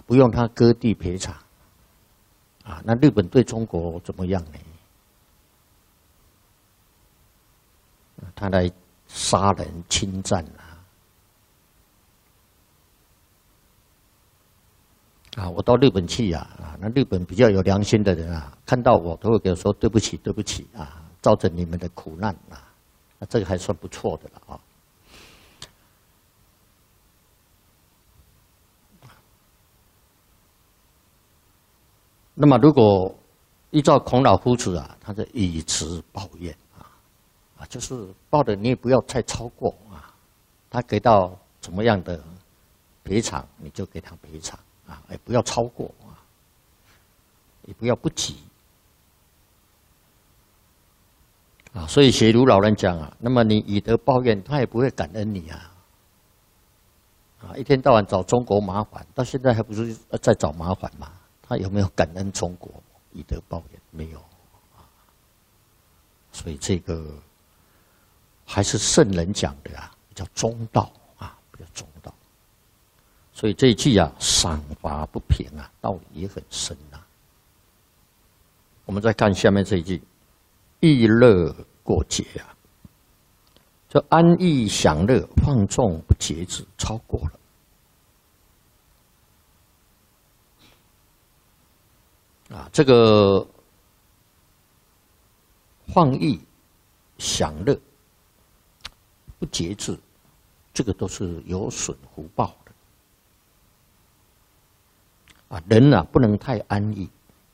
不用他割地赔偿，啊，那日本对中国怎么样呢？他来杀人侵占啊！我到日本去那日本比较有良心的人看到我都会给我说对不起，对不起啊，造成你们的苦难那这个还算不错的了啊。那么如果依照孔老夫子他的以直报怨就是报的你也不要太超过他给到怎么样的赔偿你就给他赔偿也不要超过也不要不及所以学儒老人讲那么你以德报怨，他也不会感恩你一天到晚找中国麻烦，到现在还不是在找麻烦吗？他有没有感恩中国？以德报怨没有所以这个还是圣人讲的比较中道比较中道。所以这一句赏罚不平道理也很深我们再看下面这一句，逸乐过节就安逸享乐，放纵不节制，超过了。这个放逸、享乐、不节制，这个都是有损福报的。人不能太安逸。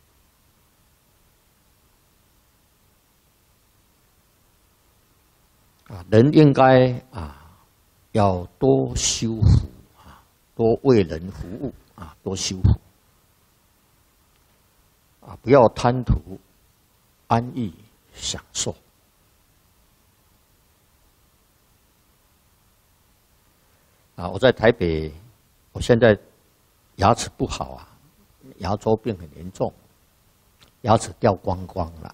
人应该要多修福多为人服务多修福不要贪图安逸享受。我在台北，我现在牙齿不好牙周病很严重，牙齿掉光光了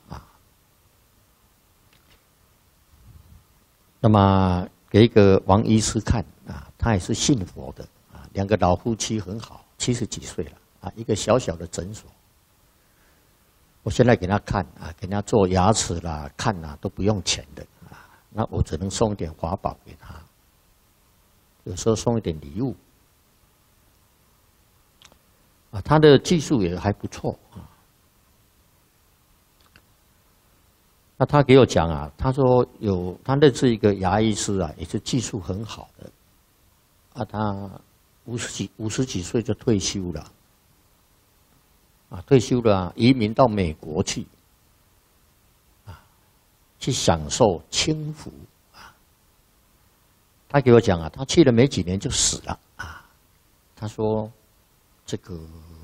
那么给一个王医师看他也是信佛的两个老夫妻很好，70几岁了一个小小的诊所。我现在给他看给他做牙齿啦看都不用钱的那我只能送一点法宝给他，有时候送一点礼物他的技术也还不错那他给我讲他说他认识一个牙医师也是技术很好的他50几岁就退休了退休了移民到美国去去享受清福他给我讲他去了没几年就死了他说这个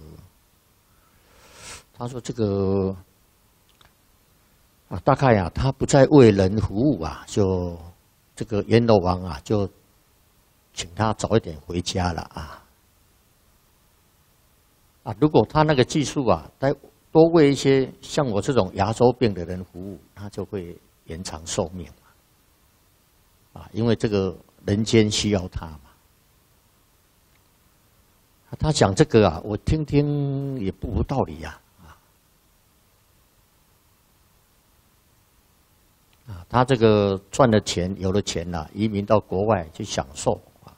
大概他不再为人服务就这个阎罗王就请他早一点回家了如果他那个技术再多为一些像我这种牙周病的人服务，他就会延长寿命因为这个人间需要他嘛。他讲这个我听听也不无道理他这个赚了钱，有了钱移民到国外去享受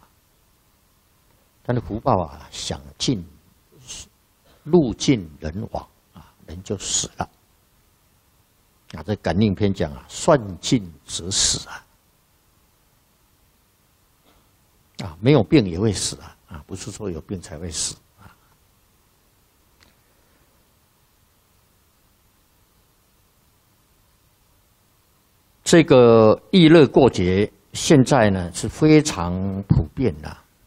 他的福报享尽路尽人亡人就死了这感应篇讲算尽则死没有病也会死不是说有病才会死这个逸乐过节现在呢是非常普遍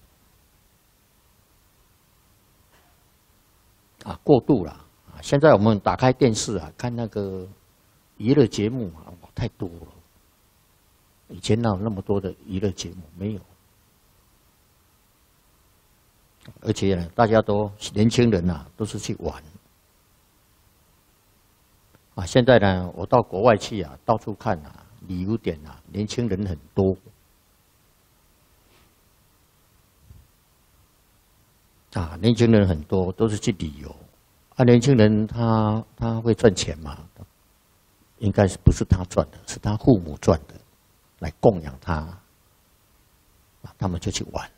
过度了现在我们打开电视看那个娱乐节目太多了。以前哪有那么多的娱乐节目？没有。而且呢，大家都年轻人都是去玩。现在呢，我到国外去到处看旅游点年轻人很多。 啊，年轻人很多都是去旅游，啊，年轻人他会赚钱嘛？应该是不是他赚的，是他父母赚的，来供养他，啊，他们就去玩。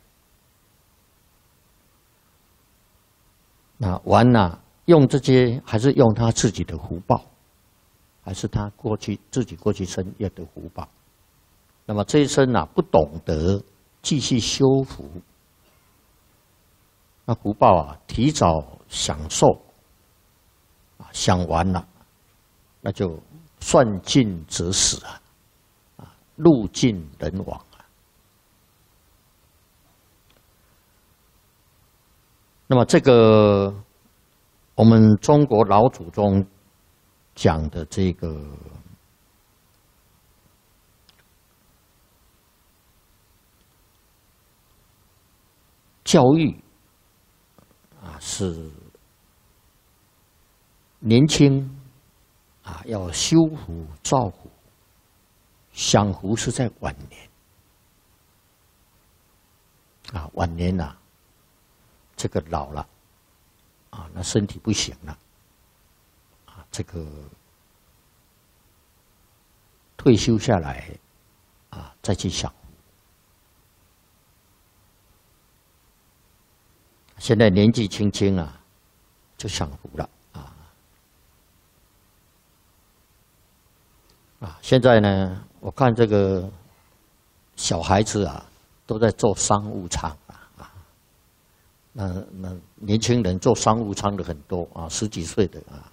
那玩呢，用这些还是用他自己的福报，还是他自己过去生业的福报？那么这一生啊，不懂得继续修福，那福报啊，提早享受，啊，享完了，那就算尽则死啊，啊，路尽人亡啊。那么这个我们中国老祖宗讲的这个教育啊，是年轻啊要修福造福，享福是在晚年啊，晚年呐，这个老了啊，那身体不行了啊，这个退休下来啊，再去享福。现在年纪轻轻啊，就享福了啊！啊，现在呢，我看这个小孩子啊，都在做商务舱啊，那年轻人做商务舱的很多啊，10几岁的啊，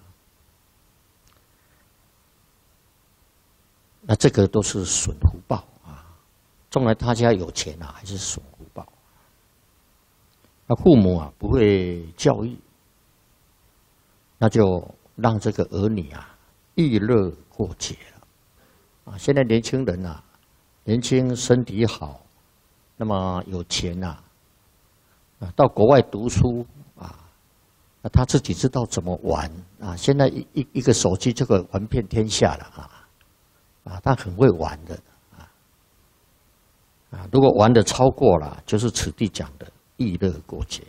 那这个都是损福报啊！纵然他家有钱啊，还是损福报。那父母啊不会教育，那就让这个儿女啊娱乐过节了啊！现在年轻人啊，年轻身体好，那么有钱啊，到国外读书啊，他自己知道怎么玩啊！现在一个手机就可以玩遍天下了啊！他很会玩的啊！如果玩的超过了，就是此地讲的娱乐过节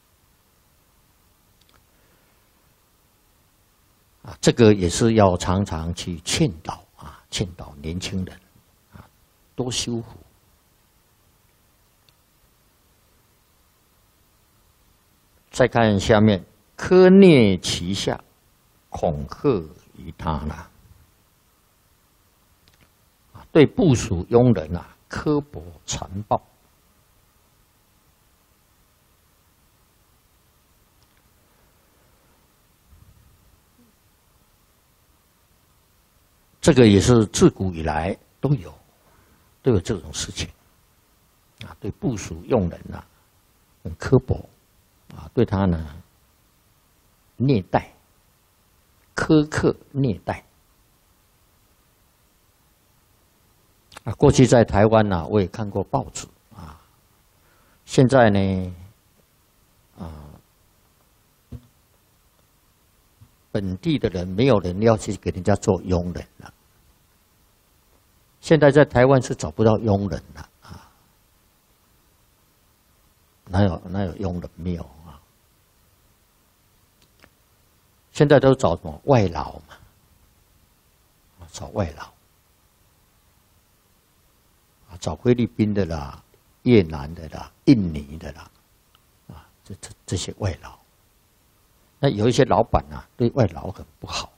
啊，这个也是要常常去劝导啊，劝导年轻人啊，多修福。再看下面，苛虐其下，恐吓于他啦。对部属庸人啊，刻薄残暴。这个也是自古以来都有这种事情啊，对部属用人啊很刻薄啊，对他呢虐待、苛刻虐待啊。过去在台湾呢，我也看过报纸啊，现在呢本地的人没有人要去给人家做佣人了。现在在台湾是找不到佣人了啊，哪有佣人没有啊？现在都找什么外劳嘛，找外劳啊，找菲律宾的啦、越南的啦、印尼的啦，啊，这些外劳。那有一些老板啊，对外劳很不好，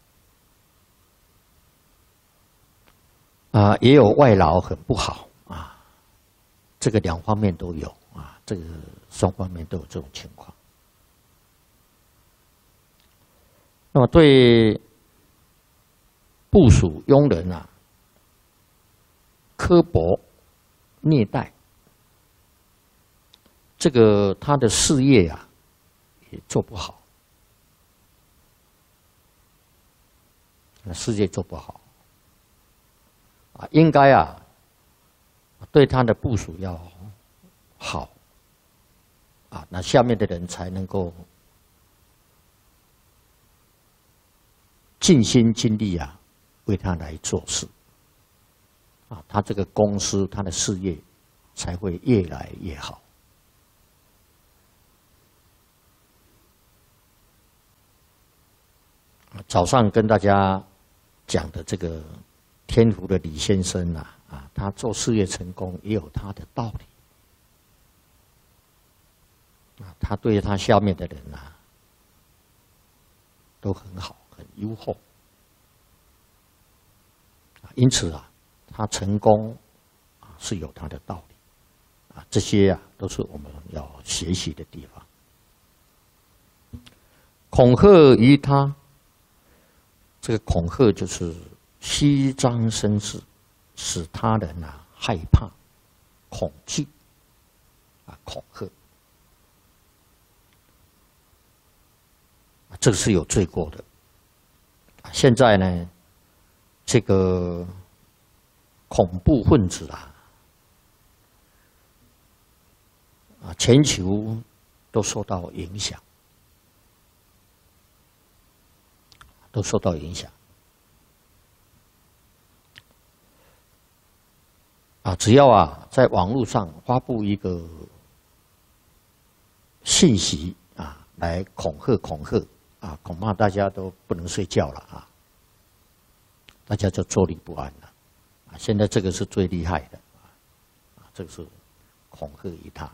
啊，也有外劳很不好啊，这个两方面都有啊，这个双方面都有这种情况。那么对部属庸人啊，刻薄虐待，这个他的事业啊也做不好。事业做不好啊，应该啊对他的部属要好啊，那下面的人才能够尽心尽力啊为他来做事啊，他这个公司他的事业才会越来越好早上跟大家讲的这个天福的李先生他做事业成功也有他的道理他对他下面的人都很好，很优厚因此他成功是有他的道理这些都是我们要学习的地方。恐吓于他，这个恐吓就是虚张声势，使他人害怕、恐惧恐吓这个是有罪过的。现在呢，这个恐怖分子全球都受到影响，只要在网络上发布一个信息来恐吓恐怕大家都不能睡觉了大家就坐立不安了现在这个是最厉害的这个是恐吓于他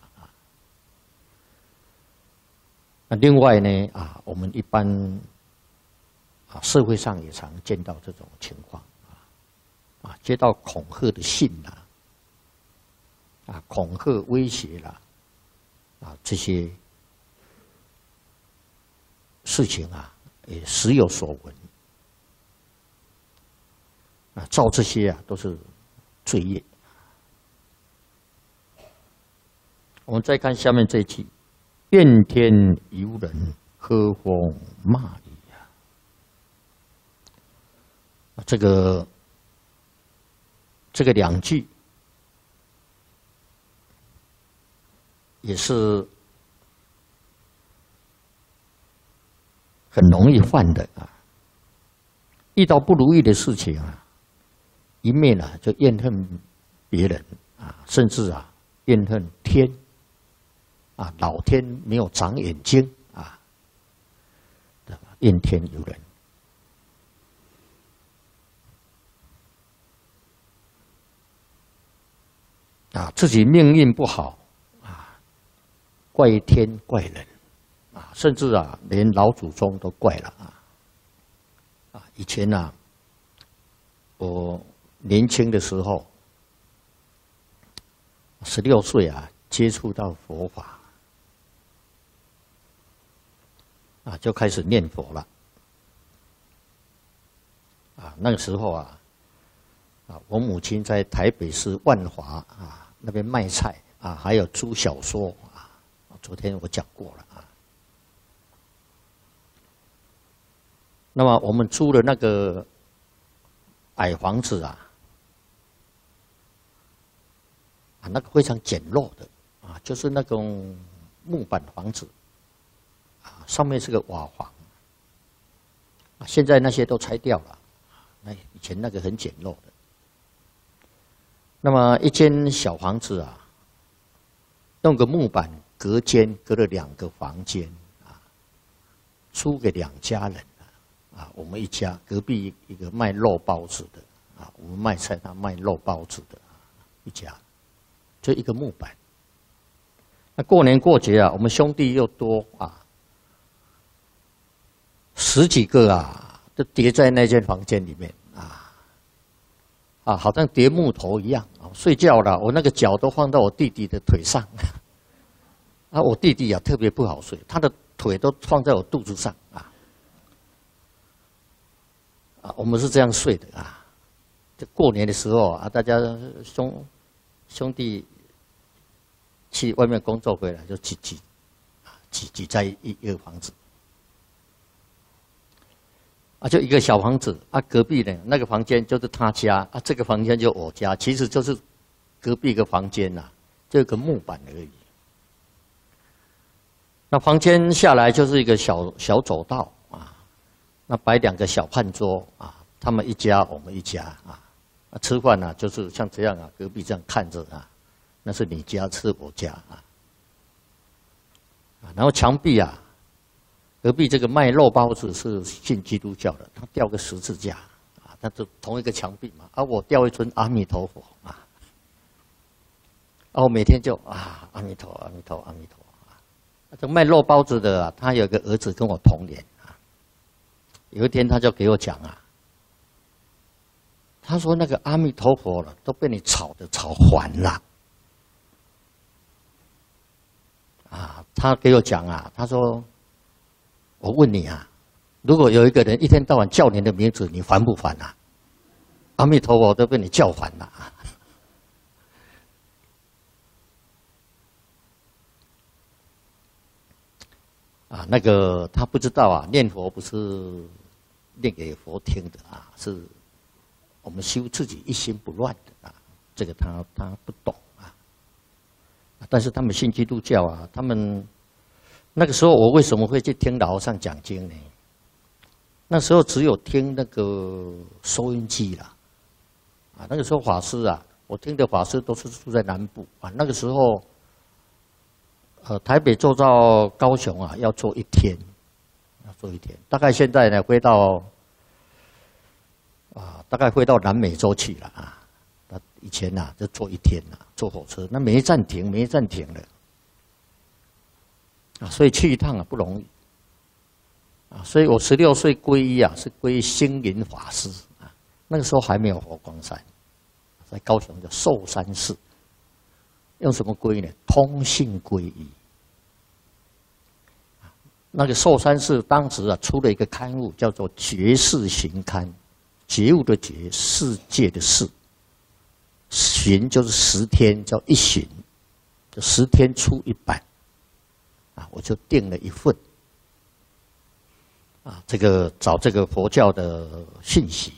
那另外呢我们一般社会上也常见到这种情况接到恐吓的信恐吓威胁这些事情也时有所闻照这些都是罪业。我们再看下面这一句：怨天尤人，喝风骂雨这个两句也是很容易犯的遇到不如意的事情一面就怨恨别人甚至怨恨天老天没有长眼睛怨天尤人。自己命运不好怪天怪人甚至连老祖宗都怪了以前我年轻的时候16岁接触到佛法就开始念佛了那个时候我母亲在台北市万华那边卖菜还有租小说昨天我讲过了那么我们租的那个矮房子那个非常简陋的就是那种木板房子上面是个瓦房现在那些都拆掉了以前那个很简陋的。那么一间小房子用个木板隔间隔了2个房间租给2家人我们一家，隔壁一个卖肉包子的我们卖菜，他卖肉包子的一家，就一个木板。那过年过节我们兄弟又多10几个都叠在那间房间里面好像叠木头一样睡觉了，我那个脚都放到我弟弟的腿上我弟弟特别不好睡，他的腿都放在我肚子上我们是这样睡的就过年的时候大家兄弟去外面工作回来就挤在一个房子就一个小房子隔壁呢那个房间就是他家这个房间就我家，其实就是隔壁一个房间就一个木板而已。那房间下来就是一个小走道那摆2个小饭桌他们一家我们一家吃饭就是像这样隔壁这样看着那是你家是我家然后墙壁隔壁这个卖肉包子是信基督教的，他吊个十字架啊，他就同一个墙壁嘛，我吊一尊阿弥陀佛啊，我每天就阿弥陀阿弥陀阿弥陀啊。这卖肉包子的他有个儿子跟我同年啊，有一天他就给我讲啊，他说那个阿弥陀佛了都被你吵烦了啊，他给我讲啊，他说。我问你啊，如果有一个人一天到晚叫你的名字，你烦不烦啊？阿弥陀佛都被你叫烦了啊！那个他不知道啊，念佛不是念给佛听的啊，是我们修自己一心不乱的啊。这个他不懂啊。但是他们信基督教啊，他们。那个时候我为什么会去听老和尚讲经呢？那时候只有听那个收音机啦，啊，那个时候法师啊，我听的法师都是住在南部啊。那个时候，台北坐到高雄啊，要坐一天，大概现在呢，大概会到南美洲去了啊。那以前呐，就坐一天呐，坐火车，那没暂停的。啊，所以去一趟啊不容易，啊，所以我16岁皈依啊，是皈依星云法师啊，那个时候还没有佛光山，在高雄叫寿山寺，用什么皈依呢？通信皈依。那个寿山寺当时啊出了一个刊物，叫做《觉世行刊》，觉悟的觉，世界的世，巡就是10天，叫一巡，就10天出一版。啊，我就订了一份，啊，这个找这个佛教的信息。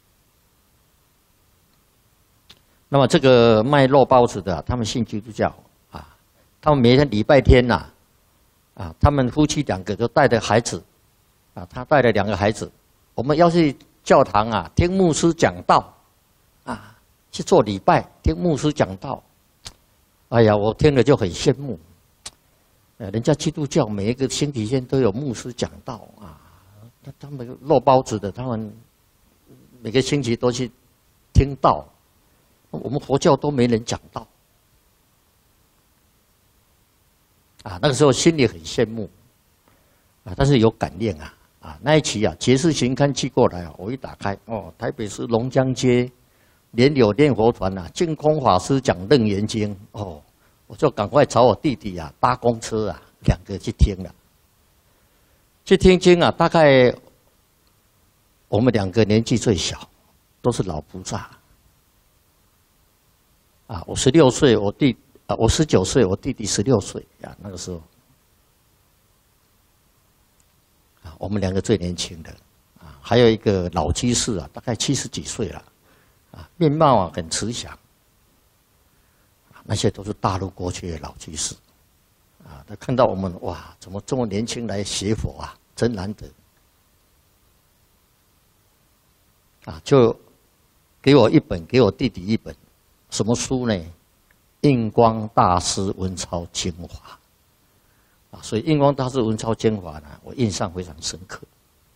那么这个卖肉包子的，他们信基督教啊，他们每天礼拜天呐，啊，他们夫妻2个就带着孩子，啊，他带了2个孩子，我们要去教堂啊，听牧师讲道，啊，去做礼拜，听牧师讲道，哎呀，我听了就很羡慕。人家基督教每一个星期天都有牧师讲道啊，他们肉包子的，他们每个星期都去听道，我们佛教都没人讲道啊。那个时候心里很羡慕啊，但是有感念啊，那一期啊《觉世行刊》寄过来啊，我一打开哦，台北市龙江街莲友念佛团啊，净空法师讲《楞严经》哦。我就赶快找我弟弟啊，搭公车啊，2个去听了。去听经啊，大概我们2个年纪最小，都是老菩萨。啊，我16岁，我19岁，我弟弟16岁啊，那个时候，啊，我们2个最年轻的，啊，还有一个老居士啊，大概70几岁了，啊，面貌啊很慈祥。那些都是大陆过去的老居士，啊，他看到我们哇，怎么这么年轻来学佛啊，真难得，啊，就给我一本，给我弟弟一本，什么书呢？印光大师文钞精华，啊，所以印光大师文钞精华呢，我印象非常深刻。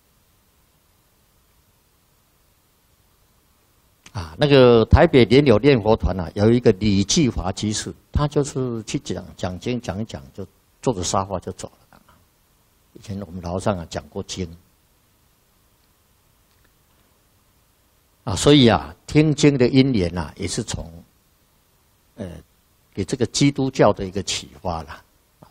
啊，那个台北莲友念佛团啊，有一个李继华居士，他就是去讲经讲一讲，就坐着沙发就走了。以前我们老和尚啊讲过经，啊，所以啊，听经的因缘啊，也是从，给这个基督教的一个启发啦。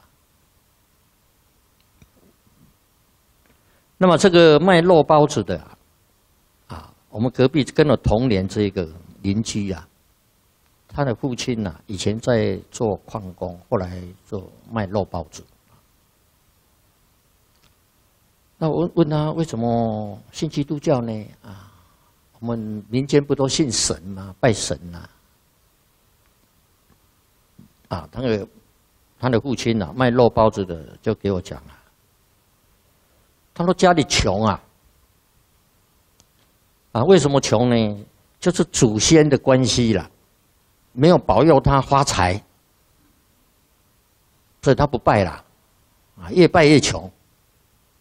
那么这个卖肉包子的啊，我们隔壁跟我同年这个邻居啊，他的父亲啊，以前在做矿工，后来做卖肉包子。那我问他为什么信基督教呢？啊，我们民间不都信神吗？拜神呐。啊，他的父亲啊，卖肉包子的就给我讲啊，他说家里穷啊，啊，为什么穷呢？就是祖先的关系啦，没有保佑他发财，所以他不拜啦，啊，越拜越穷。